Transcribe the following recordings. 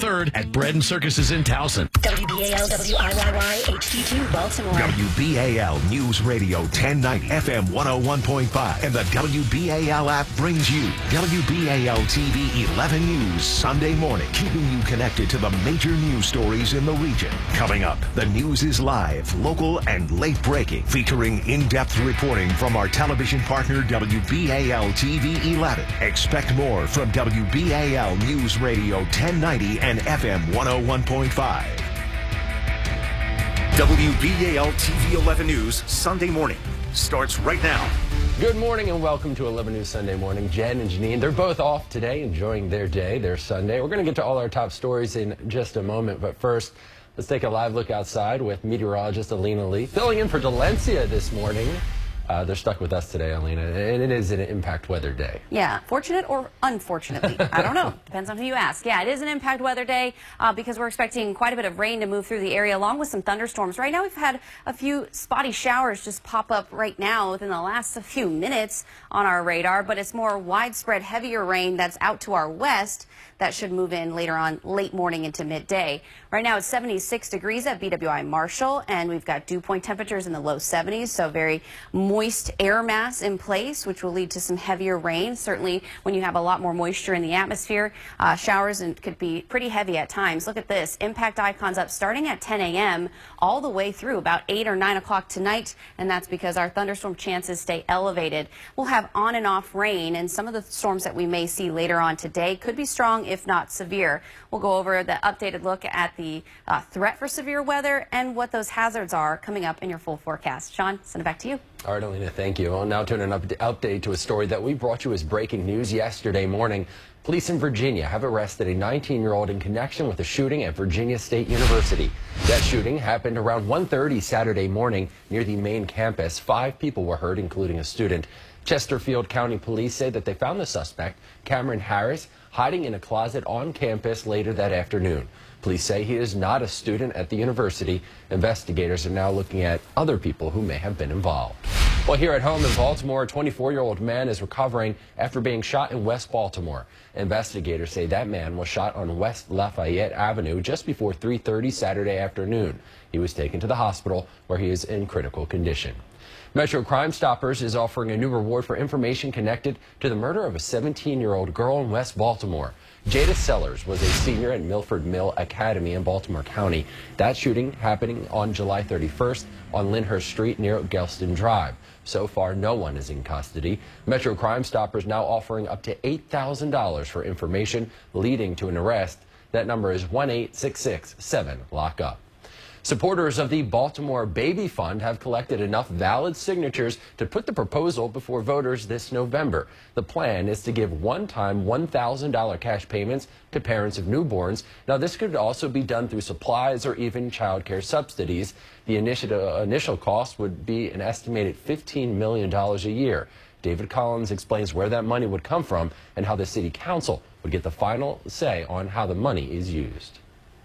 3rd at Bread and Circuses in Towson. WBAL WIYY HD2 Baltimore. WBAL News Radio 1090 FM 101.5 and the WBAL app brings you WBAL TV 11 News Sunday morning, keeping you connected to the major news stories in the region. Coming up, the news is live, local, and late breaking, featuring in-depth reporting from our television partner WBAL TV 11. Expect more from WBAL News Radio 1090 and FM 101.5. WBAL TV 11 News Sunday morning starts right now. Good morning and welcome to 11 News Sunday morning. Jen and Janine, they're both off today, enjoying their day, their Sunday. We're going to get to all our top stories in just a moment, but first, let's take a live look outside with meteorologist Alina Lee, filling in for Delencia this morning. They're stuck with us today, Alina, and it is an impact weather day. Yeah, fortunate or unfortunately, I don't know. Depends on who you ask. Yeah, it is an impact weather day because we're expecting quite a bit of rain to move through the area along with some thunderstorms. Right now we've had a few spotty showers just pop up right now within the last few minutes on our radar, but it's more widespread, heavier rain that's out to our west that should move in later on late morning into midday. Right now it's 76 degrees at BWI Marshall, and we've got dew point temperatures in the low 70s, so very moist air mass in place, which will lead to some heavier rain. Certainly when you have a lot more moisture in the atmosphere, showers could be pretty heavy at times. Look at this. Impact icons up starting at 10 a.m. all the way through about 8 or 9 o'clock tonight, and that's because our thunderstorm chances stay elevated. We'll have on and off rain, and some of the storms that we may see later on today could be strong, if not severe. We'll go over the updated look at the threat for severe weather and what those hazards are coming up in your full forecast. Sean, send it back to you. All right, Alina, thank you. I'll now turn an update to a story that we brought you as breaking news yesterday morning. Police in Virginia have arrested a 19-year-old in connection with a shooting at Virginia State University. That shooting happened around 1:30 Saturday morning near the main campus. 5 people were hurt, including a student. Chesterfield County Police say that they found the suspect, Cameron Harris, hiding in a closet on campus later that afternoon. Police say he is not a student at the university. Investigators are now looking at other people who may have been involved. Well, here at home in Baltimore, a 24-year-old man is recovering after being shot in West Baltimore. Investigators say that man was shot on West Lafayette Avenue just before 3:30 Saturday afternoon. He was taken to the hospital where he is in critical condition. Metro Crime Stoppers is offering a new reward for information connected to the murder of a 17-year-old girl in West Baltimore. Jada Sellers was a senior at Milford Mill Academy in Baltimore County. That shooting happening on July 31st on Lyndhurst Street near Gelston Drive. So far, no one is in custody. Metro Crime Stoppers now offering up to $8,000 for information leading to an arrest. That number is 1-866-7-LOCK-UP. Supporters of the Baltimore Baby Fund have collected enough valid signatures to put the proposal before voters this November. The plan is to give one-time $1,000 cash payments to parents of newborns. Now, this could also be done through supplies or even child care subsidies. The initial cost would be an estimated $15 million a year. David Collins explains where that money would come from and how the city council would get the final say on how the money is used.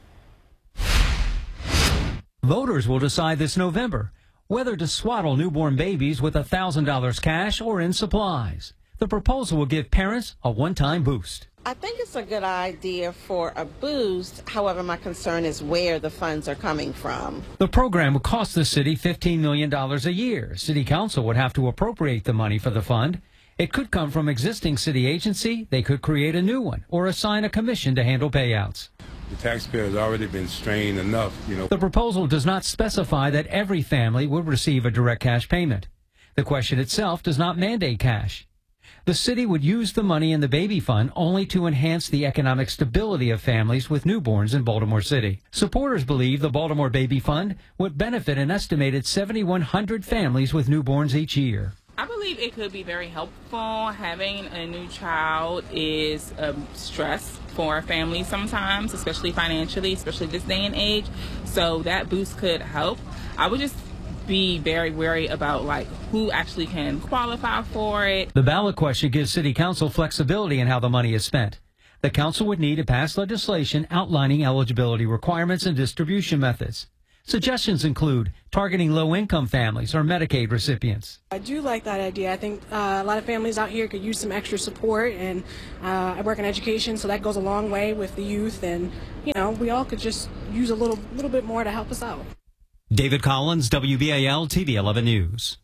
Voters will decide this November whether to swaddle newborn babies with $1,000 cash or in supplies. The proposal will give parents a one-time boost. I think it's a good idea for a boost. However, my concern is where the funds are coming from. The program will cost the city $15 million a year. City Council would have to appropriate the money for the fund. It could come from existing city agency. They could create a new one or assign a commission to handle payouts. The taxpayer has already been strained enough, The proposal does not specify that every family will receive a direct cash payment. The question itself does not mandate cash. The city would use the money in the baby fund only to enhance the economic stability of families with newborns in Baltimore City. Supporters believe the Baltimore Baby Fund would benefit an estimated 7,100 families with newborns each year. I believe it could be very helpful. Having a new child is a stress for a family sometimes, especially financially, especially this day and age. So that boost could help. I would just be very wary about who actually can qualify for it. The ballot question gives City Council flexibility in how the money is spent. The council would need to pass legislation outlining eligibility requirements and distribution methods. Suggestions include targeting low-income families or Medicaid recipients. I do like that idea. I think a lot of families out here could use some extra support, and I work in education, so that goes a long way with the youth, and, we all could just use a little bit more to help us out. David Collins, WBAL TV 11 News.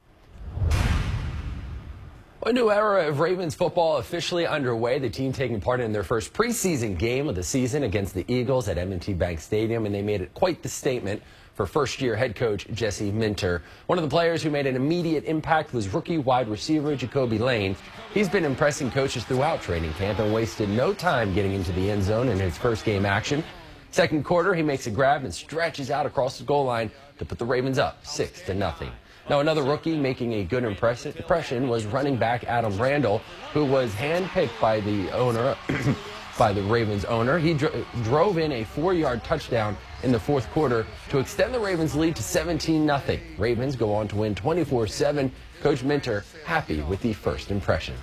A new era of Ravens football officially underway. The team taking part in their first preseason game of the season against the Eagles at M&T Bank Stadium, and they made it quite the statement for first-year head coach Jesse Minter. One of the players who made an immediate impact was rookie wide receiver Jacoby Lane. He's been impressing coaches throughout training camp and wasted no time getting into the end zone in his first game action. Second quarter, he makes a grab and stretches out across the goal line to put the Ravens up 6-0. Now, another rookie making a good impression was running back Adam Randall, who was handpicked by the owner, by the Ravens owner. He drove in a 4-yard touchdown in the fourth quarter to extend the Ravens' lead to 17-0. Ravens go on to win 24-7. Coach Minter happy with the first impressions.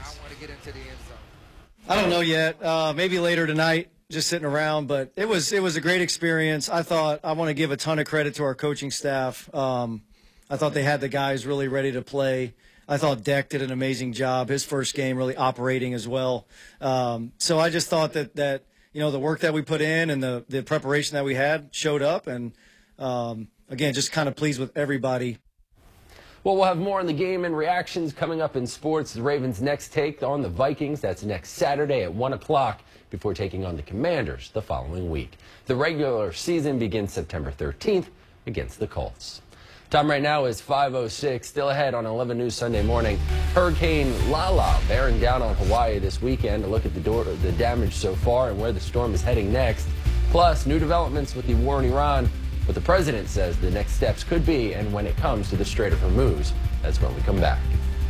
I don't know yet. Maybe later tonight. Just sitting around, but it was a great experience. I want to give a ton of credit to our coaching staff. I thought they had the guys really ready to play. I thought Deck did an amazing job. His first game really operating as well. So I just thought that the work that we put in and the preparation that we had showed up. And again, just kind of pleased with everybody. Well, we'll have more on the game and reactions coming up in sports. The Ravens' next take on the Vikings. That's next Saturday at 1 o'clock before taking on the Commanders the following week. The regular season begins September 13th against the Colts. Time right now is 5:06. Still ahead on 11 News Sunday morning. Hurricane Lala bearing down on Hawaii this weekend. To look at the damage so far and where the storm is heading next. Plus, new developments with the war in Iran. What the president says the next steps could be, and when it comes to the Strait of Hormuz. That's when we come back.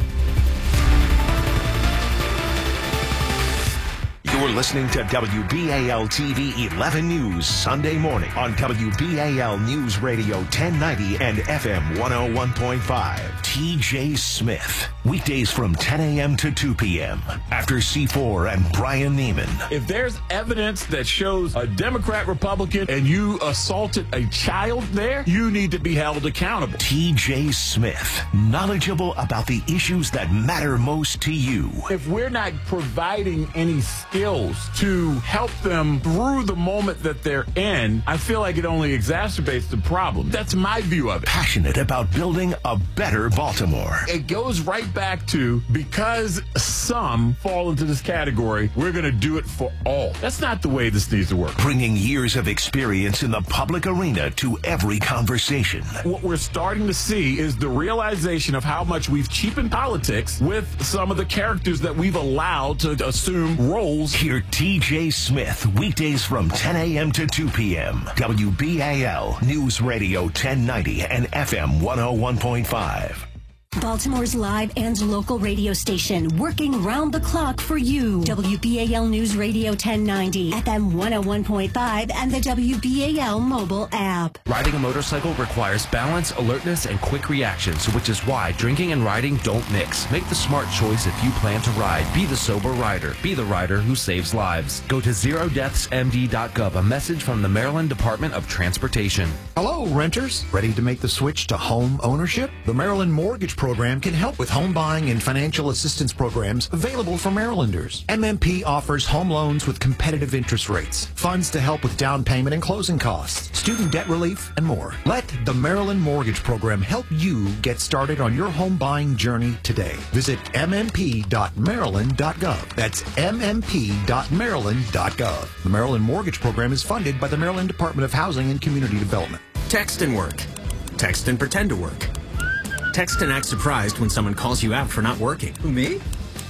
You're listening to WBAL TV 11 News Sunday morning on WBAL News Radio 1090 and FM 101.5. TJ Smith. Weekdays from 10 a.m. to 2 p.m. After C4 and Brian Neiman. If there's evidence that shows a Democrat, Republican, and you assaulted a child there, you need to be held accountable. TJ Smith. Knowledgeable about the issues that matter most to you. If we're not providing any skills to help them through the moment that they're in, I feel like it only exacerbates the problem. That's my view of it. Passionate about building a better Baltimore. It goes right back to, because some fall into this category, we're going to do it for all. That's not the way this needs to work. Bringing years of experience in the public arena to every conversation. What we're starting to see is the realization of how much we've cheapened politics with some of the characters that we've allowed to assume roles. Hear TJ Smith weekdays from 10 a.m. to 2 p.m. WBAL News Radio 1090 and FM 101.5. Baltimore's live and local radio station, working round the clock for you. WBAL News Radio 1090, FM 101.5, and the WBAL mobile app. Riding a motorcycle requires balance, alertness, and quick reactions, which is why drinking and riding don't mix. Make the smart choice if you plan to ride. Be the sober rider. Be the rider who saves lives. Go to zerodeathsmd.gov, a message from the Maryland Department of Transportation. Hello, renters. Ready to make the switch to home ownership? The Maryland Mortgage Program can help with home buying and financial assistance programs available for Marylanders. MMP offers home loans with competitive interest rates, funds to help with down payment and closing costs, student debt relief, and more. Let the Maryland Mortgage Program help you get started on your home buying journey today. Visit mmp.maryland.gov. That's mmp.maryland.gov. The Maryland Mortgage Program is funded by the Maryland Department of Housing and Community Development. Text and work. Text and pretend to work. Text and act surprised when someone calls you out for not working. Who, me?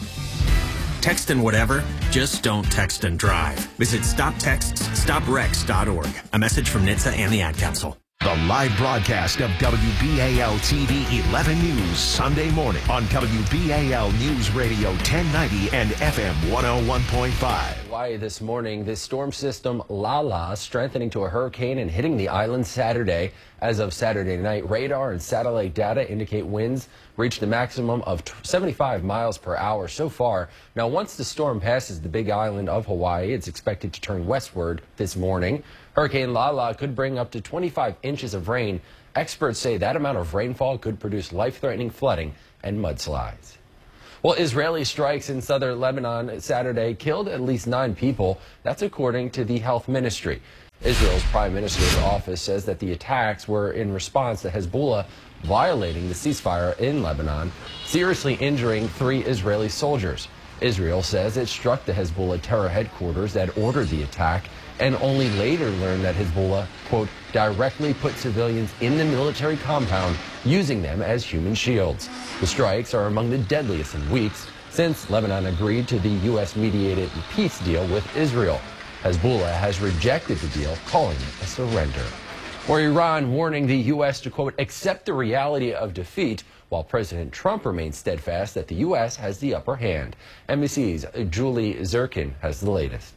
Text and whatever, just don't text and drive. Visit StopTextsStopWrecks.org. A message from NHTSA and the Ad Council. The live broadcast of WBAL TV 11 News Sunday morning on WBAL News Radio 1090 and FM 101.5. Hawaii this morning. This storm system Lala strengthening to a hurricane and hitting the island Saturday. As of Saturday night, radar and satellite data indicate winds reached a maximum of 75 miles per hour so far. Now, once the storm passes the big island of Hawaii, it's expected to turn westward this morning. Hurricane Lala could bring up to 25 inches of rain. Experts say that amount of rainfall could produce life-threatening flooding and mudslides. Well, Israeli strikes in southern Lebanon Saturday killed at least 9 people. That's according to the health ministry. Israel's prime minister's office says that the attacks were in response to Hezbollah violating the ceasefire in Lebanon, seriously injuring 3 Israeli soldiers. Israel says it struck the Hezbollah terror headquarters that ordered the attack and only later learned that Hezbollah, quote, directly put civilians in the military compound, using them as human shields. The strikes are among the deadliest in weeks since Lebanon agreed to the U.S.-mediated peace deal with Israel. Hezbollah has rejected the deal, calling it a surrender. Or Iran warning the U.S. to, quote, accept the reality of defeat, while President Trump remains steadfast that the U.S. has the upper hand. NBC's Julie Zirkin has the latest.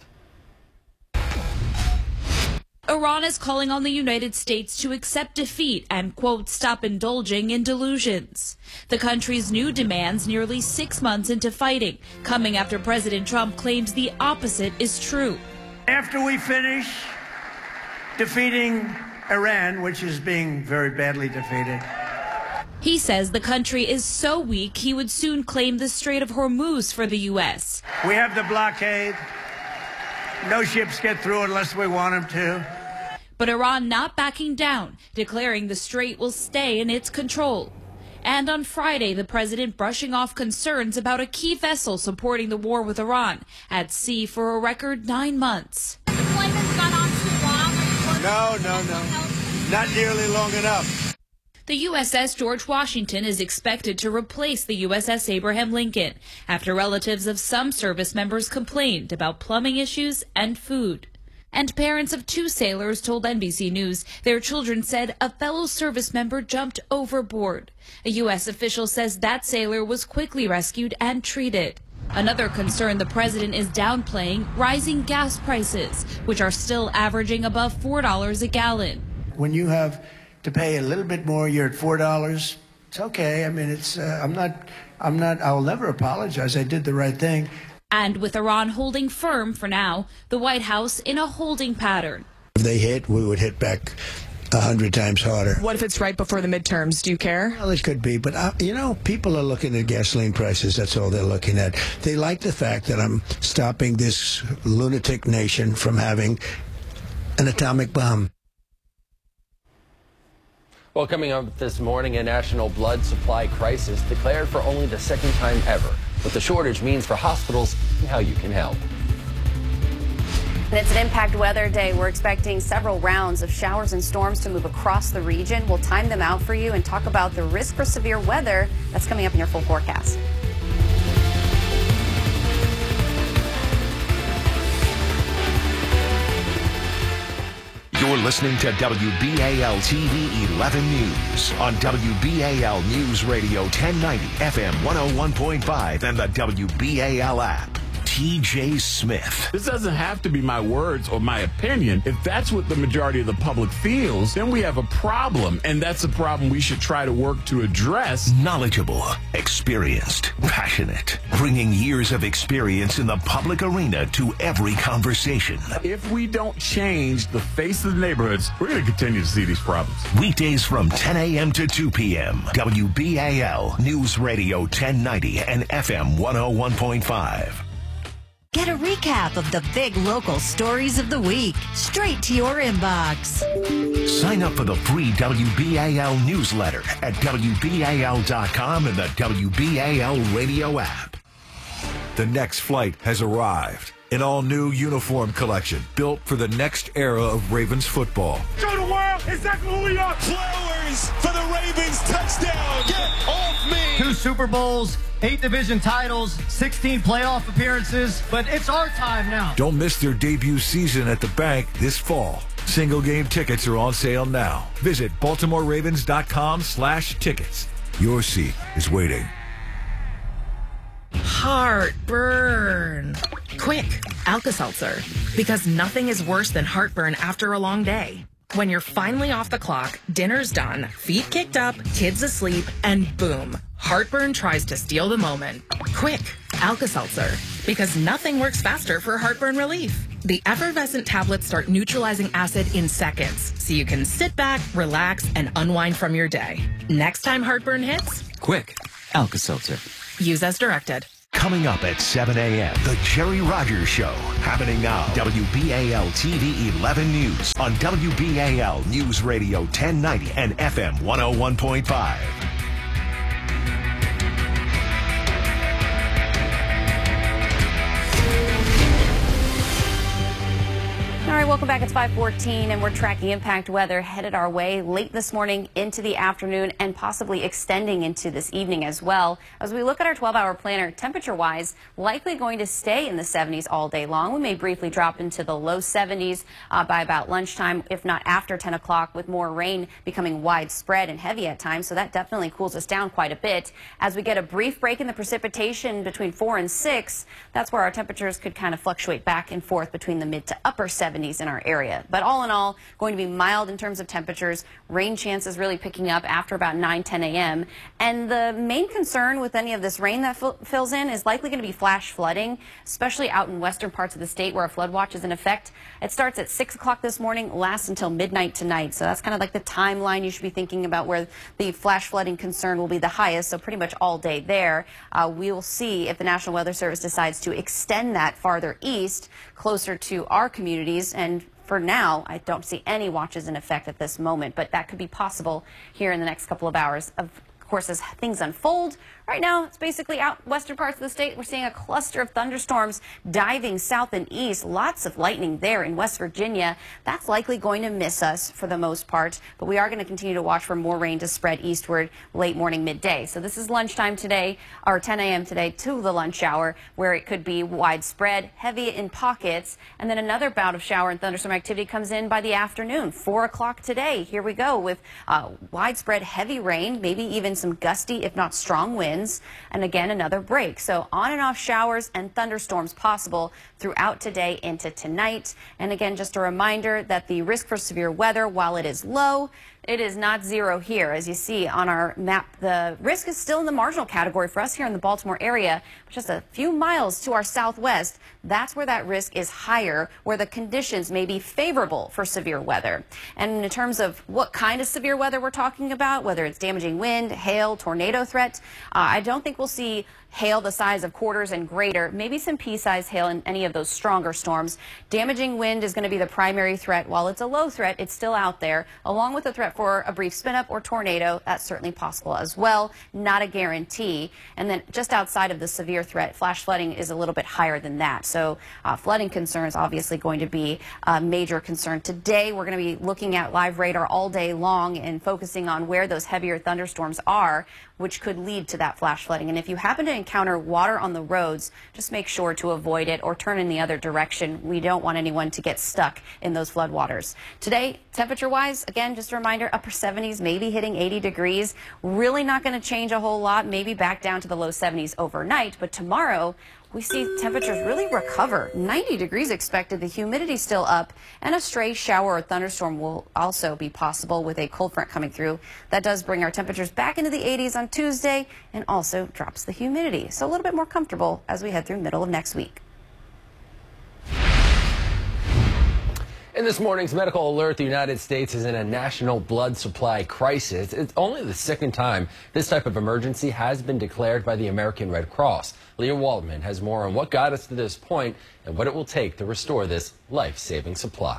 Iran is calling on the United States to accept defeat and, quote, stop indulging in delusions. The country's new demands nearly 6 months into fighting, coming after President Trump claims the opposite is true. After we finish defeating Iran, which is being very badly defeated, he says the country is so weak he would soon claim the Strait of Hormuz for the U.S. We have the blockade. No ships get through unless we want them to. But Iran not backing down, declaring the strait will stay in its control. And on Friday, the president brushing off concerns about a key vessel supporting the war with Iran at sea for a record 9 months. No. Not nearly long enough. The USS George Washington is expected to replace the USS Abraham Lincoln after relatives of some service members complained about plumbing issues and food. And parents of 2 sailors told NBC News their children said a fellow service member jumped overboard. A U.S. official says that sailor was quickly rescued and treated. Another concern the president is downplaying, rising gas prices, which are still averaging above $4 a gallon. When you have to pay a little bit more, you're at $4. It's okay. I mean, it's I'll never apologize. I did the right thing. And with Iran holding firm for now, the White House in a holding pattern. If they hit, we would hit back 100 times harder. What if it's right before the midterms? Do you care? Well, it could be, but people are looking at gasoline prices. That's all they're looking at. They like the fact that I'm stopping this lunatic nation from having an atomic bomb. Well, coming up this morning, a national blood supply crisis declared for only the 2nd time ever. What the shortage means for hospitals and how you can help. And it's an impact weather day. We're expecting several rounds of showers and storms to move across the region. We'll time them out for you and talk about the risk for severe weather. That's coming up in your full forecast. You're listening to WBAL TV 11 News on WBAL News Radio 1090 FM 101.5 and the WBAL app. TJ Smith. This doesn't have to be my words or my opinion. If that's what the majority of the public feels, then we have a problem, and that's a problem we should try to work to address. Knowledgeable, experienced, passionate, bringing years of experience in the public arena to every conversation. If we don't change the face of the neighborhoods, we're going to continue to see these problems. Weekdays from 10 a.m. to 2 p.m. WBAL News Radio 1090 and FM 101.5. Get a recap of the big local stories of the week straight to your inbox. Sign up for the free WBAL newsletter at WBAL.com and the WBAL radio app. The next flight has arrived. An all-new uniform collection built for the next era of Ravens football. Show the world exactly who we are. Flowers for the Ravens touchdown. Get off me. 2 Super Bowls, 8 division titles, 16 playoff appearances, but it's our time now. Don't miss their debut season at the bank this fall. Single game tickets are on sale now. Visit BaltimoreRavens.com/tickets. Your seat is waiting. Heartburn. Quick, Alka-Seltzer, because nothing is worse than heartburn after a long day. When you're finally off the clock, dinner's done, feet kicked up, kids asleep, and boom, heartburn tries to steal the moment. Quick, Alka-Seltzer, because nothing works faster for heartburn relief. The effervescent tablets start neutralizing acid in seconds, so you can sit back, relax, and unwind from your day. Next time heartburn hits, quick, Alka-Seltzer. Use as directed. Coming up at 7 a.m., The Jerry Rogers Show. Happening now, WBAL TV 11 News on WBAL News Radio 1090 and FM 101.5. All right, welcome back. It's 5:14, and we're tracking impact weather headed our way late this morning into the afternoon and possibly extending into this evening as well. As we look at our 12-hour planner, temperature-wise, likely going to stay in the 70s all day long. We may briefly drop into the low 70s by about lunchtime, if not after 10 o'clock, with more rain becoming widespread and heavy at times. So that definitely cools us down quite a bit. As we get a brief break in the precipitation between 4 and 6, that's where our temperatures could kind of fluctuate back and forth between the mid to upper 70s in our area. But all in all, going to be mild in terms of temperatures. Rain chances really picking up after about 9-10 a.m. And the main concern with any of this rain that fills in is likely going to be flash flooding, especially out in western parts of the state where a flood watch is in effect. It starts at 6 o'clock this morning, lasts until midnight tonight. So that's kind of like the timeline you should be thinking about where the flash flooding concern will be the highest. So pretty much all day there. We will see if the National Weather Service decides to extend that farther east, closer to our communities. And for now, I don't see any watches in effect at this moment, but that could be possible here in the next couple of hours. Of course, as things unfold, right now, it's basically out western parts of the state. We're seeing a cluster of thunderstorms diving south and east. Lots of lightning there in West Virginia. That's likely going to miss us for the most part, but we are going to continue to watch for more rain to spread eastward late morning, midday. So this is lunchtime today, or 10 a.m. today to the lunch hour, where it could be widespread, heavy in pockets, and then another bout of shower and thunderstorm activity comes in by the afternoon. 4 o'clock today. Here we go with widespread heavy rain, maybe even some gusty, if not strong winds, and again another break. So on and off showers and thunderstorms possible throughout today into tonight. And again, just a reminder that the risk for severe weather, while it is low, it is not zero here. As you see on our map, the risk is still in the marginal category for us here in the Baltimore area, but just a few miles to our southwest, that's where that risk is higher, where the conditions may be favorable for severe weather. And in terms of what kind of severe weather we're talking about, whether it's damaging wind, hail, tornado threat, I don't think we'll see hail the size of quarters and greater, maybe some pea-sized hail in any of those stronger storms. Damaging wind is going to be the primary threat. While it's a low threat, it's still out there, along with the threat for a brief spin-up or tornado. That's certainly possible as well, not a guarantee. And then just outside of the severe threat, flash flooding is a little bit higher than that. So flooding concern is obviously going to be a major concern. Today, we're going to be looking at live radar all day long and focusing on where those heavier thunderstorms are, which could lead to that flash flooding. And if you happen to encounter water on the roads, just make sure to avoid it or turn in the other direction. We don't want anyone to get stuck in those flood waters. Today, temperature-wise, again, just a reminder, upper 70s, maybe hitting 80 degrees. Really not going to change a whole lot, maybe back down to the low 70s overnight. But tomorrow, we see temperatures really recover. 90 degrees expected, the humidity still up, and a stray shower or thunderstorm will also be possible with a cold front coming through. That does bring our temperatures back into the 80s on Tuesday and also drops the humidity. So a little bit more comfortable as we head through middle of next week. In this morning's medical alert, the United States is in a national blood supply crisis. It's only the second time this type of emergency has been declared by the American Red Cross. Leah Waldman has more on what got us to this point and what it will take to restore this life-saving supply.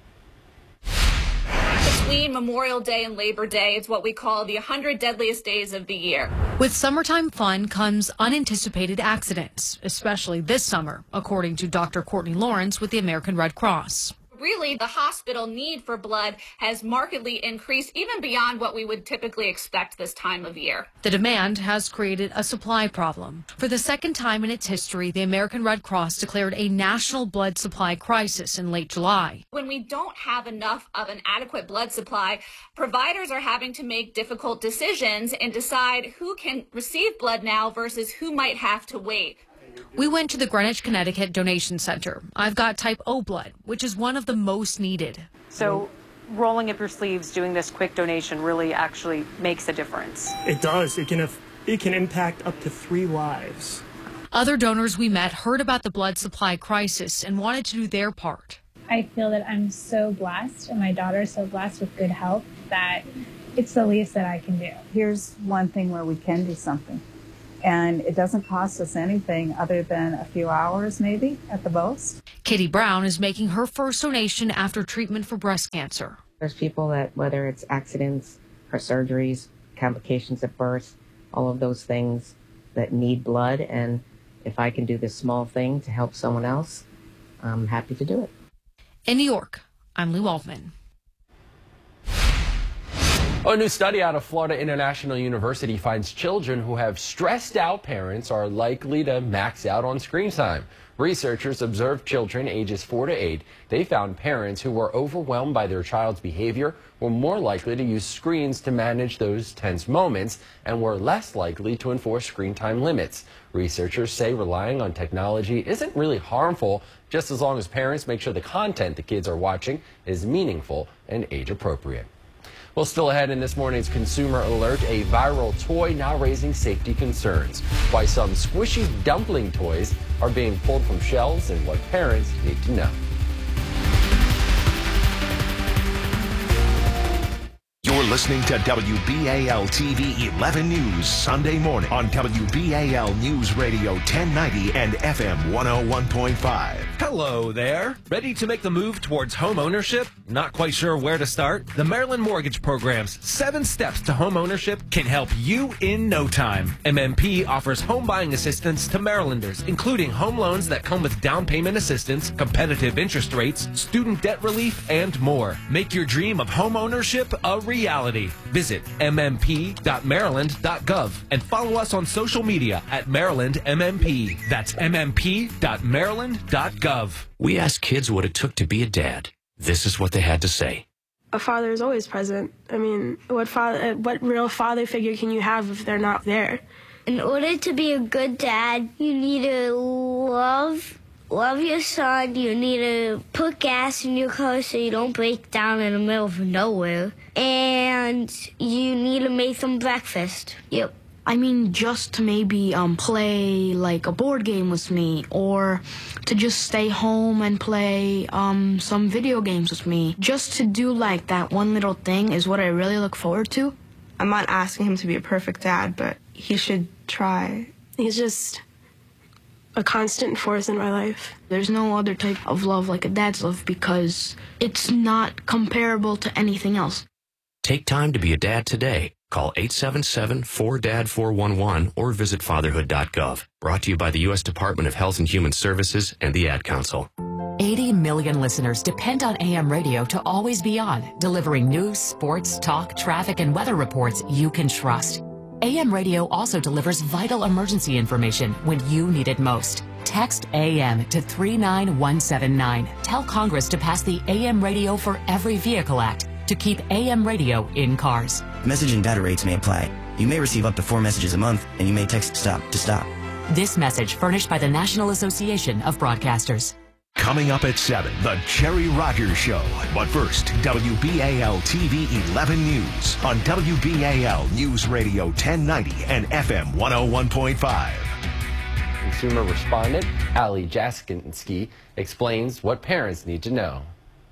Between Memorial Day and Labor Day, it's what we call the 100 deadliest days of the year. With summertime fun comes unanticipated accidents, especially this summer, according to Dr. Courtney Lawrence with the American Red Cross. Really, the hospital need for blood has markedly increased, even beyond what we would typically expect this time of year. The demand has created a supply problem. For the second time in its history, the American Red Cross declared a national blood supply crisis in late July. When we don't have enough of an adequate blood supply, providers are having to make difficult decisions and decide who can receive blood now versus who might have to wait. We went to the Greenwich, Connecticut Donation Center. I've got type O blood, which is one of the most needed. So rolling up your sleeves, doing this quick donation really actually makes a difference. It does. It can impact up to 3 lives. Other donors we met heard about the blood supply crisis and wanted to do their part. I feel that I'm so blessed and my daughter is so blessed with good health that it's the least that I can do. Here's one thing where we can do something. And it doesn't cost us anything other than a few hours, maybe, at the most. Kitty Brown is making her first donation after treatment for breast cancer. There's people that, whether it's accidents or surgeries, complications at birth, all of those things that need blood. And if I can do this small thing to help someone else, I'm happy to do it. In New York, I'm Lou Altman. A new study out of Florida International University finds children who have stressed out parents are likely to max out on screen time. Researchers observed children ages 4 to 8. They found parents who were overwhelmed by their child's behavior were more likely to use screens to manage those tense moments and were less likely to enforce screen time limits. Researchers say relying on technology isn't really harmful, just as long as parents make sure the content the kids are watching is meaningful and age appropriate. Well, still ahead in this morning's Consumer Alert, a viral toy now raising safety concerns. Why some squishy dumpling toys are being pulled from shelves and what parents need to know. You're listening to WBAL TV 11 News Sunday morning on WBAL News Radio 1090 and FM 101.5. Hello there. Ready to make the move towards home ownership? Not quite sure where to start? The Maryland Mortgage Program's 7 Steps to Home Ownership can help you in no time. MMP offers home buying assistance to Marylanders, including home loans that come with down payment assistance, competitive interest rates, student debt relief, and more. Make your dream of home ownership a reality. Visit mmp.maryland.gov and follow us on social media at MarylandMMP. That's mmp.maryland.gov. We asked kids what it took to be a dad. This is what they had to say. A father is always present. I mean, what real father figure can you have if they're not there? In order to be a good dad, you need to love your son. You need to put gas in your car so you don't break down in the middle of nowhere. And you need to make them breakfast. Yep. I mean, just to maybe play like a board game with me, or to just stay home and play some video games with me. Just to do like that one little thing is what I really look forward to. I'm not asking him to be a perfect dad, but he should try. He's just a constant force in my life. There's no other type of love like a dad's love because it's not comparable to anything else. Take time to be a dad today. Call 877-4DAD-411 or visit fatherhood.gov. Brought to you by the U.S. Department of Health and Human Services and the Ad Council. 80 million listeners depend on AM radio to always be on, delivering news, sports, talk, traffic, and weather reports you can trust. AM radio also delivers vital emergency information when you need it most. Text AM to 39179. Tell Congress to pass the AM Radio for Every Vehicle Act to keep AM radio in cars. Message and data rates may apply. You may receive up to 4 messages a month, and you may text STOP to stop. This message furnished by the National Association of Broadcasters. Coming up at 7, The Jerry Rogers Show. But first, WBAL TV 11 News on WBAL News Radio 1090 and FM 101.5. Consumer respondent Ali Jaskinski explains what parents need to know.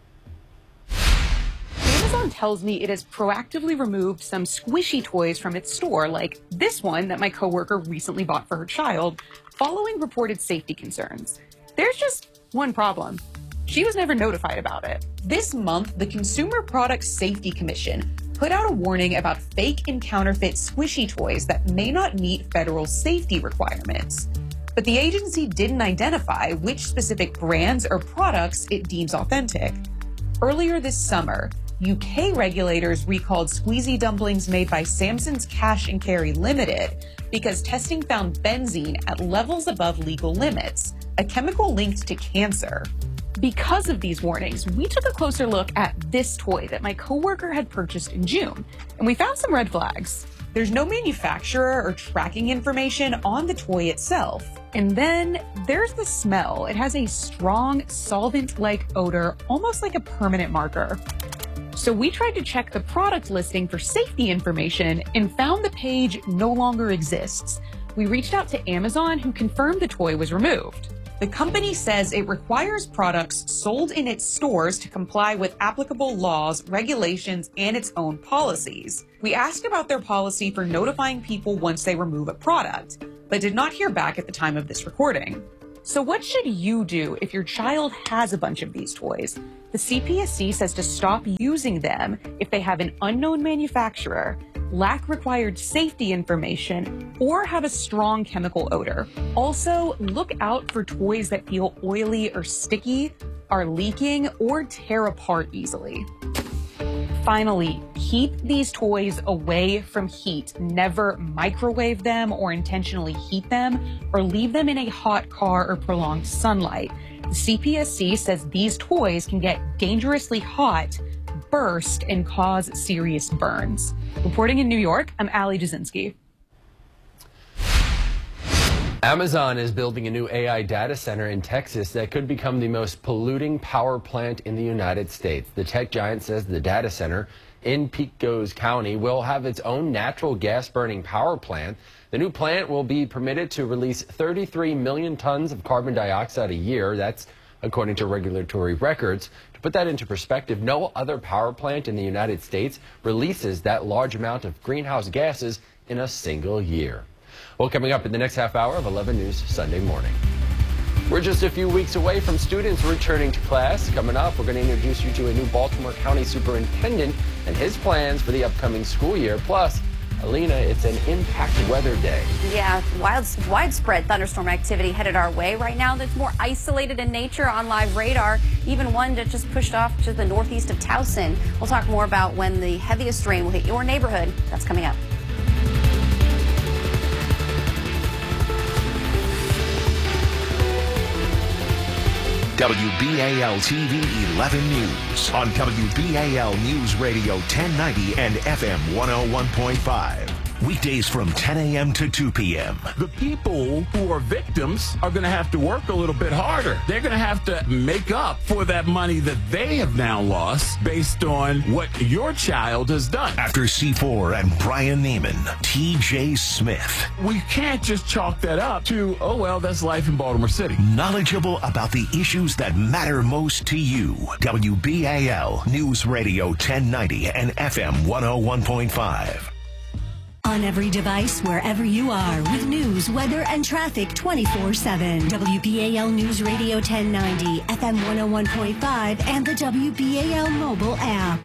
Amazon tells me it has proactively removed some squishy toys from its store, like this one that my coworker recently bought for her child, following reported safety concerns. There's just one problem. She was never notified about it. This month, the Consumer Product Safety Commission put out a warning about fake and counterfeit squishy toys that may not meet federal safety requirements. But the agency didn't identify which specific brands or products it deems authentic. Earlier this summer, UK regulators recalled squeezy dumplings made by Samson's Cash and Carry Limited because testing found benzene at levels above legal limits, a chemical linked to cancer. Because of these warnings, we took a closer look at this toy that my coworker had purchased in June, and we found some red flags. There's no manufacturer or tracking information on the toy itself. And then there's the smell. It has a strong solvent-like odor, almost like a permanent marker. So we tried to check the product listing for safety information and found the page no longer exists. We reached out to Amazon, who confirmed the toy was removed. The company says it requires products sold in its stores to comply with applicable laws, regulations, and its own policies. We asked about their policy for notifying people once they remove a product, but did not hear back at the time of this recording. So what should you do if your child has a bunch of these toys? The CPSC says to stop using them if they have an unknown manufacturer, lack required safety information, or have a strong chemical odor. Also, look out for toys that feel oily or sticky, are leaking, or tear apart easily. Finally, keep these toys away from heat. Never microwave them or intentionally heat them, or leave them in a hot car or prolonged sunlight. The CPSC says these toys can get dangerously hot, burst, and cause serious burns. Reporting in New York, I'm Ali Jasinski. Amazon is building a new AI data center in Texas that could become the most polluting power plant in the United States. The tech giant says the data center in Pecos County will have its own natural gas burning power plant. The new plant will be permitted to release 33 million tons of carbon dioxide a year. That's according to regulatory records. To put that into perspective, no other power plant in the United States releases that large amount of greenhouse gases in a single year. Well, coming up in the next half hour of 11 News Sunday Morning. We're just a few weeks away from students returning to class. Coming up, we're going to introduce you to a new Baltimore County superintendent and his plans for the upcoming school year. Plus, Alina, it's an impact weather day. Yeah, widespread thunderstorm activity headed our way right now. That's more isolated in nature on live radar. Even one that just pushed off to the northeast of Towson. We'll talk more about when the heaviest rain will hit your neighborhood. That's coming up. WBAL TV 11 News on WBAL News Radio 1090 and FM 101.5. Weekdays from 10 a.m. to 2 p.m. The people who are victims are going to have to work a little bit harder. They're going to have to make up for that money that they have now lost based on what your child has done. After C4 and Brian Neiman, T.J. Smith. We can't just chalk that up to, oh, well, that's life in Baltimore City. Knowledgeable about the issues that matter most to you. WBAL News Radio 1090 and FM 101.5. On every device, wherever you are, with news, weather, and traffic 24/7. WBAL News Radio 1090, FM 101.5, and the WBAL mobile app.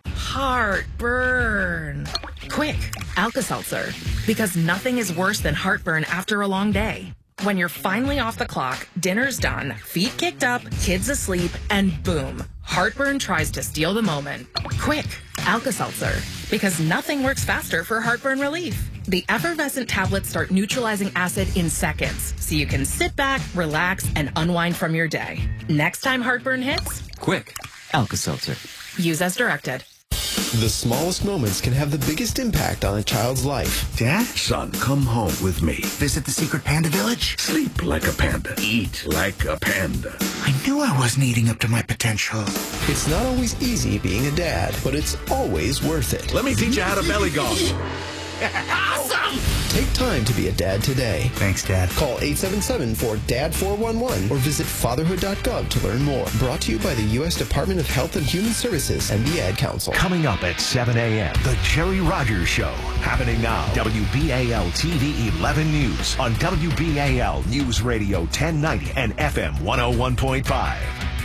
Heartburn. Quick, Alka-Seltzer. Because nothing is worse than heartburn after a long day. When you're finally off the clock, dinner's done, feet kicked up, kids asleep, and boom, heartburn tries to steal the moment. Quick, Alka-Seltzer. Because nothing works faster for heartburn relief. The effervescent tablets start neutralizing acid in seconds, so you can sit back, relax, and unwind from your day. Next time heartburn hits, quick, Alka-Seltzer. Use as directed. The smallest moments can have the biggest impact on a child's life. Dad? Son, come home with me. Visit the secret panda village? Sleep like a panda. Eat like a panda. I knew I wasn't eating up to my potential. It's not always easy being a dad, but it's always worth it. Let me teach you how to belly golf. Awesome! Take time to be a dad today. Thanks, Dad. Call 877-4DAD-411 or visit fatherhood.gov to learn more. Brought to you by the U.S. Department of Health and Human Services and the Ad Council. Coming up at 7 a.m., The Jerry Rogers Show. Happening now. WBAL TV 11 News on WBAL News Radio 1090 and FM 101.5.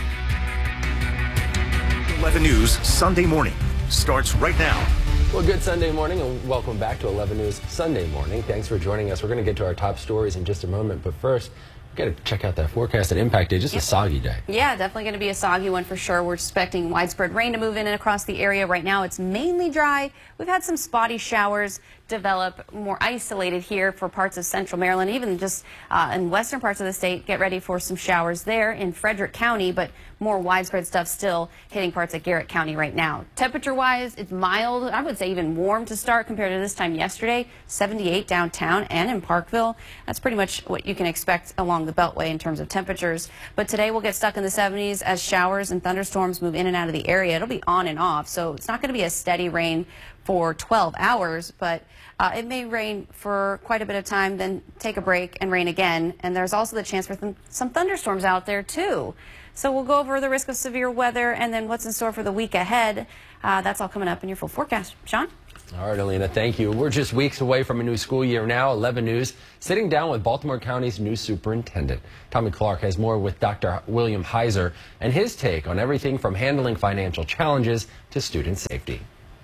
11 News Sunday Morning starts right now. Well, good Sunday morning and welcome back to 11 News Sunday Morning. Thanks for joining us. We're going to get to our top stories in just a moment, but first, we've got to check out that forecast and impact day. Just a soggy day. Yeah, definitely going to be a soggy one for sure. We're expecting widespread rain to move in and across the area. Right now, it's mainly dry. We've had some spotty showers develop, more isolated here for parts of central Maryland, even just in western parts of the state. Get ready for some showers there in Frederick County, but more widespread stuff still hitting parts of Garrett County right now. Temperature-wise, it's mild. I would say even warm to start compared to this time yesterday. 78 downtown and in Parkville. That's pretty much what you can expect along the Beltway in terms of temperatures. But today we'll get stuck in the 70s as showers and thunderstorms move in and out of the area. It'll be on and off, so it's not going to be a steady rain for 12 hours, but it may rain for quite a bit of time, then take a break and rain again. And there's also the chance for some thunderstorms out there, too. So we'll go over the risk of severe weather and then what's in store for the week ahead. That's all coming up in your full forecast. Sean? All right, Alina, thank you. We're just weeks away from a new school year now. 11 News sitting down with Baltimore County's new superintendent. Tommy Clark has more with Dr. William Heiser and his take on everything from handling financial challenges to student safety.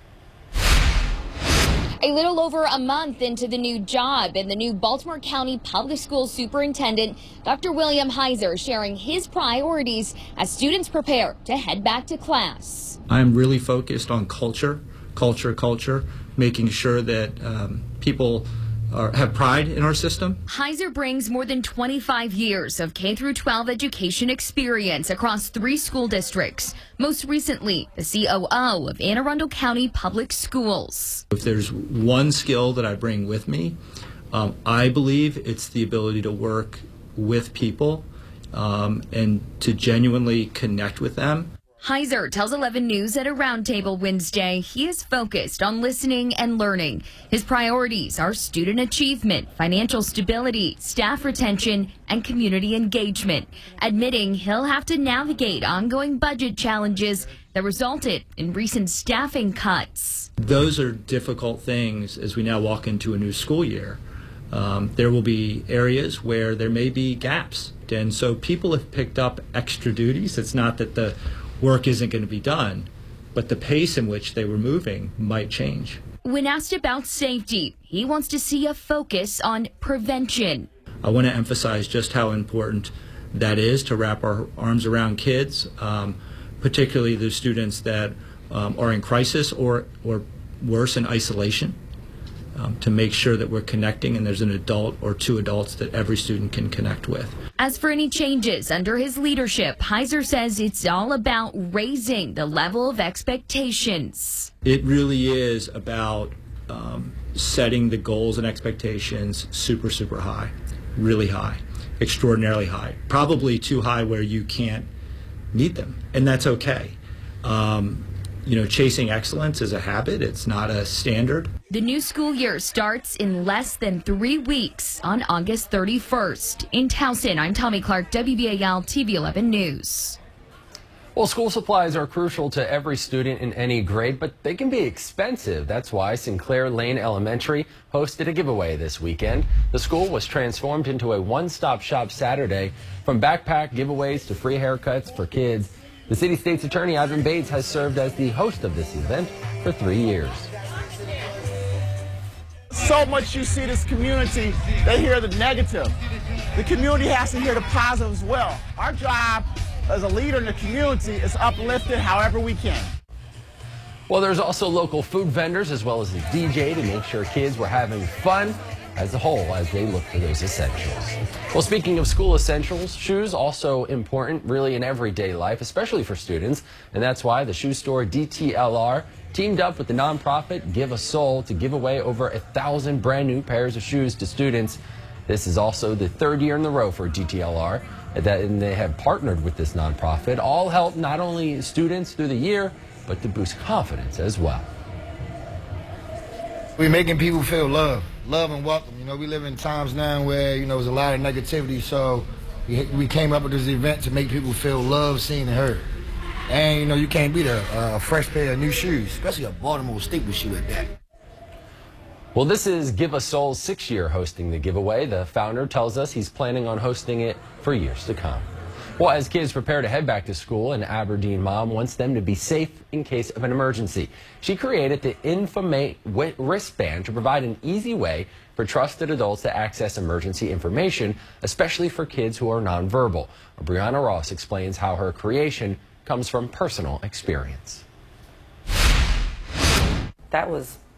A little over a month into the new job and the new Baltimore County Public Schools Superintendent, Dr. William Heiser sharing his priorities as students prepare to head back to class. I'm really focused on culture, making sure that people have pride in our system. Heiser brings more than 25 years of K-12 education experience across 3 school districts. Most recently, the COO of Anne Arundel County Public Schools. If there's one skill that I bring with me, I believe it's the ability to work with people and to genuinely connect with them. Heiser tells 11 News at a roundtable Wednesday he is focused on listening and learning. His priorities are student achievement, financial stability, staff retention, and community engagement, admitting he'll have to navigate ongoing budget challenges that resulted in recent staffing cuts. Those are difficult things as we now walk into a new school year. There will be areas where there may be gaps, and so people have picked up extra duties. It's not that the work isn't going to be done, but the pace in which they were moving might change. When asked about safety, he wants to see a focus on prevention. I want to emphasize just how important that is to wrap our arms around kids, particularly the students that are in crisis or worse, in isolation, to make sure that we're connecting and there's an adult or 2 adults that every student can connect with. As for any changes under his leadership, Heiser says it's all about raising the level of expectations. It really is about setting the goals and expectations super, super high, really high, extraordinarily high, probably too high where you can't meet them, and that's okay. Chasing excellence is a habit. It's not a standard. The new school year starts in less than 3 weeks on August 31st. In Towson, I'm Tommy Clark, WBAL TV 11 News. Well, school supplies are crucial to every student in any grade, but they can be expensive. That's why Sinclair Lane Elementary hosted a giveaway this weekend. The school was transformed into a one-stop shop Saturday, from backpack giveaways to free haircuts for kids. The city state's attorney, Adrian Bates, has served as the host of this event for 3 years. So much you see this community, they hear the negative. The community has to hear the positive as well. Our job as a leader in the community is uplifted however we can. Well, there's also local food vendors as well as a DJ to make sure kids were having fun as a whole as they look for those essentials. Well, speaking of school essentials, shoes also important really in everyday life, especially for students. And that's why the shoe store DTLR teamed up with the nonprofit Give a Soul to give away over 1,000 brand new pairs of shoes to students. This is also the 3rd year in a row for DTLR, and they have partnered with this nonprofit. All help not only students through the year, but to boost confidence as well. We're making people feel love and welcome. We live in times now where, there's a lot of negativity, so we came up with this event to make people feel loved, seen, and heard. And, you can't beat a fresh pair of new shoes, especially a Baltimore staple shoe at that. Well, this is Give a Soul's 6th year hosting the giveaway. The founder tells us he's planning on hosting it for years to come. Well, as kids prepare to head back to school, an Aberdeen mom wants them to be safe in case of an emergency. She created the Infomate wristband to provide an easy way for trusted adults to access emergency information, especially for kids who are nonverbal. Brianna Ross explains how her creation comes from personal experience. That was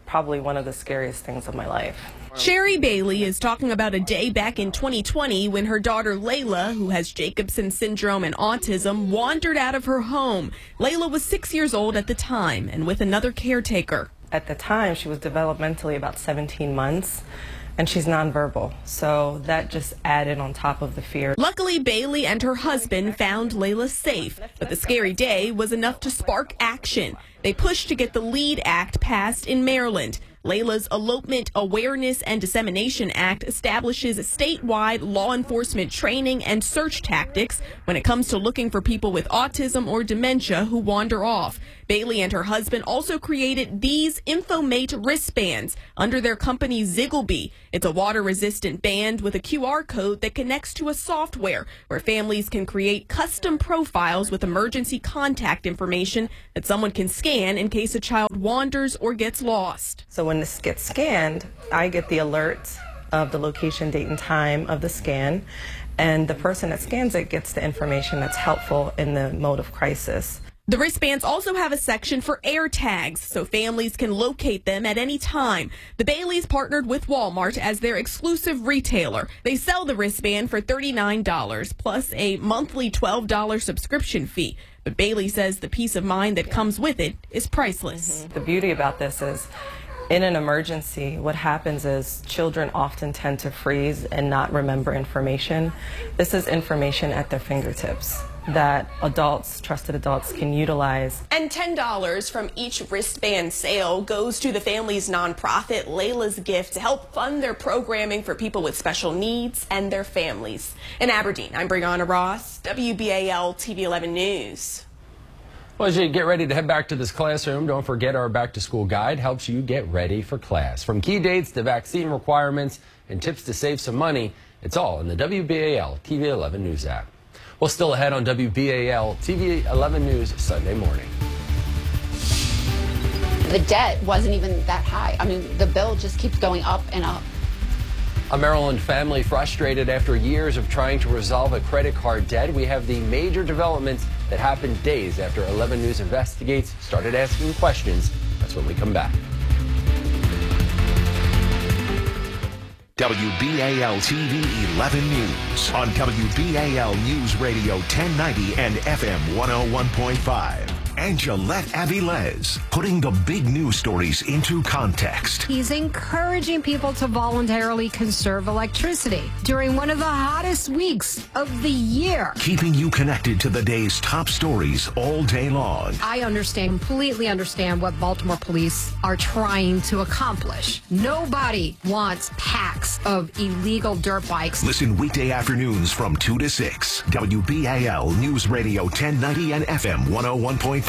probably one of the scariest things of my life. Sherry Bailey is talking about a day back in 2020 when her daughter Layla, who has Jacobson syndrome and autism, wandered out of her home. Layla was 6 years old at the time and with another caretaker. At the time, she was developmentally about 17 months. And she's nonverbal, so that just added on top of the fear. Luckily, Bailey and her husband found Layla safe, but the scary day was enough to spark action. They pushed to get the LEAD Act passed in Maryland. Layla's Elopement Awareness and Dissemination Act establishes statewide law enforcement training and search tactics when it comes to looking for people with autism or dementia who wander off. Bailey and her husband also created these InfoMate wristbands under their company Ziggleby. It's a water-resistant band with a QR code that connects to a software where families can create custom profiles with emergency contact information that someone can scan in case a child wanders or gets lost. So when this gets scanned, I get the alert of the location, date, and time of the scan, and the person that scans it gets the information that's helpful in the mode of crisis. The wristbands also have a section for air tags, so families can locate them at any time. The Baileys partnered with Walmart as their exclusive retailer. They sell the wristband for $39, plus a monthly $12 subscription fee. But Bailey says the peace of mind that comes with it is priceless. The beauty about this is, in an emergency, what happens is children often tend to freeze and not remember information. This is information at their fingertips that adults, trusted adults, can utilize. And $10 from each wristband sale goes to the family's nonprofit, Layla's Gift, to help fund their programming for people with special needs and their families. In Aberdeen, I'm Brianna Ross, WBAL TV 11 News. Well, as you get ready to head back to this classroom, don't forget our back-to-school guide helps you get ready for class. From key dates to vaccine requirements and tips to save some money, it's all in the WBAL TV 11 News app. Well, still ahead on WBAL TV 11 News Sunday morning. The debt wasn't even that high. I mean, the bill just keeps going up and up. A Maryland family frustrated after years of trying to resolve a credit card debt. We have the major developments that happened days after 11 News Investigates started asking questions. That's when we come back. WBAL TV 11 News on WBAL News Radio 1090 and FM 101.5. Angelette Avilés, putting the big news stories into context. He's encouraging people to voluntarily conserve electricity during one of the hottest weeks of the year. Keeping you connected to the day's top stories all day long. I completely understand what Baltimore police are trying to accomplish. Nobody wants packs of illegal dirt bikes. Listen weekday afternoons from 2 to 6. WBAL News Radio 1090 and FM 101.5.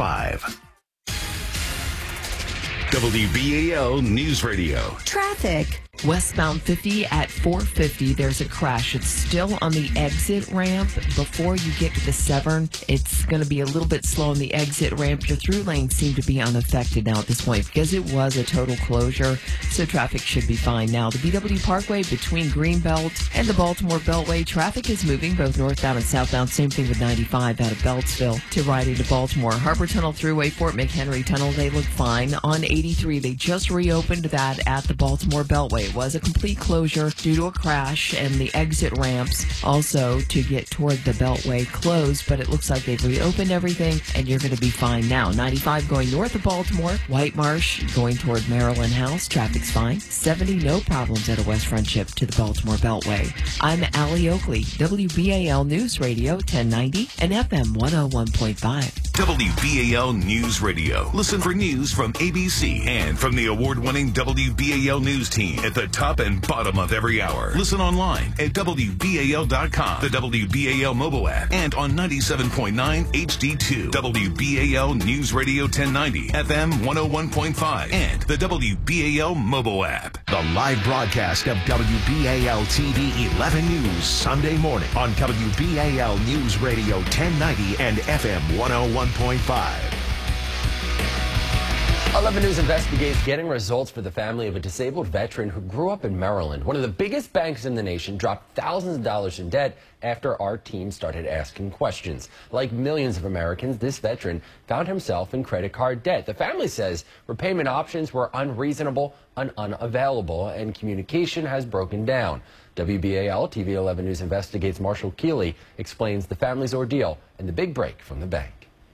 WBAL News Radio. Traffic. Westbound 50 at 450, there's a crash. It's still on the exit ramp. Before you get to the Severn, it's going to be a little bit slow on the exit ramp. Your through lanes seem to be unaffected now at this point because it was a total closure, so traffic should be fine now. The BW Parkway between Greenbelt and the Baltimore Beltway, traffic is moving both northbound and southbound. Same thing with 95 out of Beltsville to right into Baltimore. Harbor Tunnel Thruway, Fort McHenry Tunnel, they look fine. On 83, they just reopened that at the Baltimore Beltway. It was a complete closure due to a crash, and the exit ramps also to get toward the Beltway closed, but it looks like they've reopened everything and you're going to be fine now. 95 going north of Baltimore, White Marsh going toward Maryland House, traffic's fine. 70, no problems at a west front ship to the Baltimore Beltway. I'm Allie Oakley, WBAL News Radio 1090 and FM 101.5. WBAL News Radio. Listen for news from ABC and from the award-winning WBAL News team at the top and bottom of every hour. Listen online at WBAL.com, the WBAL mobile app, and on 97.9 HD2. WBAL News Radio 1090, FM 101.5, and the WBAL mobile app. The live broadcast of WBAL TV 11 News Sunday morning on WBAL News Radio 1090 and FM 101.5. 11 News investigates getting results for the family of a disabled veteran who grew up in Maryland. One of the biggest banks in the nation dropped thousands of dollars in debt after our team started asking questions. Like millions of Americans, this veteran found himself in credit card debt. The family says repayment options were unreasonable and unavailable, and communication has broken down. WBAL TV 11 News investigates. Marshall Keeley explains the family's ordeal and the big break from the bank.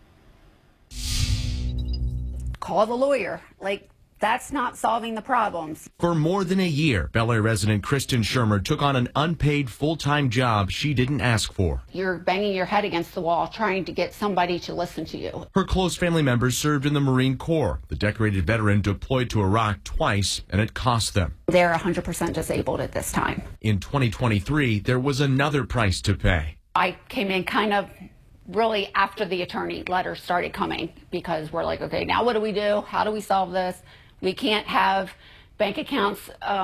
Call the lawyer. Like, that's not solving the problems. For more than a year, Bel Air resident Kristen Shermer took on an unpaid full-time job she didn't ask for. You're banging your head against the wall trying to get somebody to listen to you. Her close family members served in the Marine Corps. The decorated veteran deployed to Iraq twice, and it cost them. They're 100% disabled at this time. In 2023, there was another price to pay. I came in kind of really after the attorney letters started coming, because we're like, okay, now what do we do? How do we solve this? We can't have bank accounts,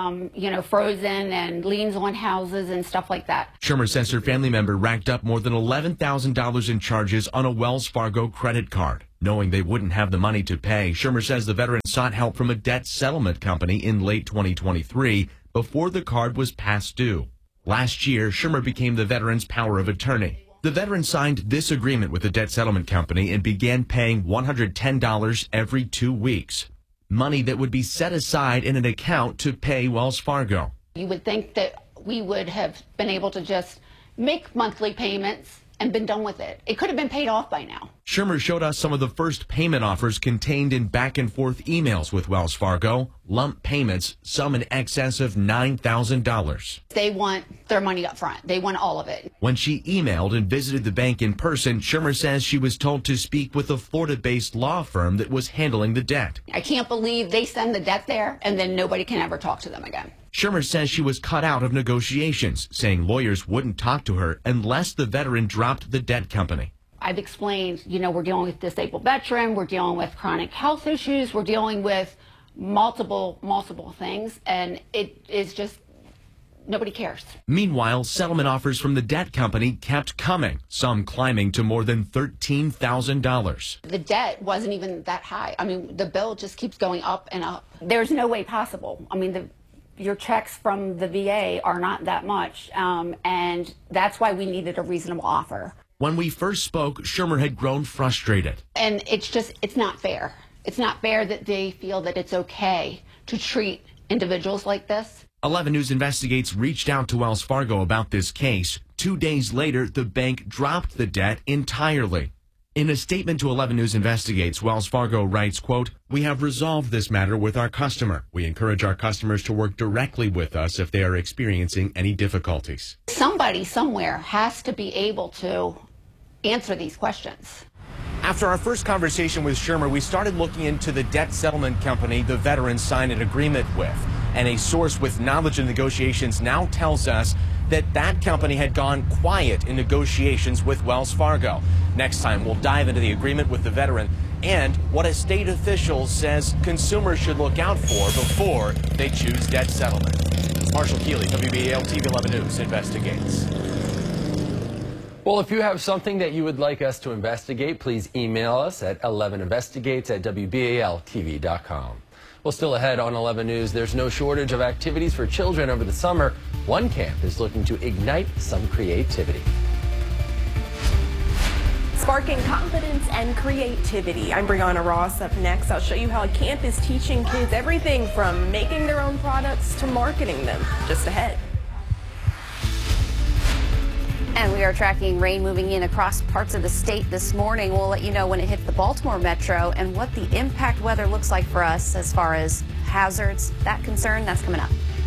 frozen and liens on houses and stuff like that. Shermer says her family member racked up more than $11,000 in charges on a Wells Fargo credit card. Knowing they wouldn't have the money to pay, Shermer says the veteran sought help from a debt settlement company in late 2023 before the card was past due. Last year, Shermer became the veteran's power of attorney. The veteran signed this agreement with the debt settlement company and began paying $110 every 2 weeks. Money that would be set aside in an account to pay Wells Fargo. You would think that we would have been able to just make monthly payments and been done with it. It could have been paid off by now. Shermer showed us some of the first payment offers contained in back-and-forth emails with Wells Fargo. Lump payments, some in excess of $9,000. They want their money up front. They want all of it. When she emailed and visited the bank in person, Shermer says she was told to speak with a Florida-based law firm that was handling the debt. I can't believe they send the debt there and then nobody can ever talk to them again. Shermer says she was cut out of negotiations, saying lawyers wouldn't talk to her unless the veteran dropped the debt company. I've explained, we're dealing with disabled veteran, we're dealing with chronic health issues, we're dealing with multiple things, and it is just, nobody cares. Meanwhile, settlement offers from the debt company kept coming, some climbing to more than $13,000. The debt wasn't even that high. I mean, the bill just keeps going up and up. There's no way possible. I mean, your checks from the VA are not that much, and that's why we needed a reasonable offer. When we first spoke, Shermer had grown frustrated. And it's not fair. It's not fair that they feel that it's okay to treat individuals like this. 11 News Investigates reached out to Wells Fargo about this case. 2 days later, the bank dropped the debt entirely. In a statement to 11 News Investigates, Wells Fargo writes, quote, "We have resolved this matter with our customer. We encourage our customers to work directly with us if they are experiencing any difficulties." Somebody somewhere has to be able to answer these questions. After our first conversation with Shermer, we started looking into the debt settlement company the veteran signed an agreement with. And a source with knowledge of negotiations now tells us that company had gone quiet in negotiations with Wells Fargo. Next time, we'll dive into the agreement with the veteran and what a state official says consumers should look out for before they choose debt settlement. Marshall Keeley, WBAL TV 11 News investigates. Well, if you have something that you would like us to investigate, please email us at 11investigates@WBALTV.com. Well, still ahead on 11 News, there's no shortage of activities for children over the summer. One camp is looking to ignite some creativity. Sparking confidence and creativity. I'm Brianna Ross. Up next, I'll show you how a camp is teaching kids everything from making their own products to marketing them. Just ahead. And we are tracking rain moving in across parts of the state this morning. We'll let you know when it hits the Baltimore metro and what the impact weather looks like for us as far as hazards. That concern, that's coming up.